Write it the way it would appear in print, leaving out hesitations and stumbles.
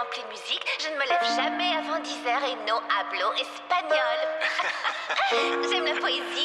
pleine musique, je ne me lève jamais avant 10 heures et no hablo espagnol. J'aime la poésie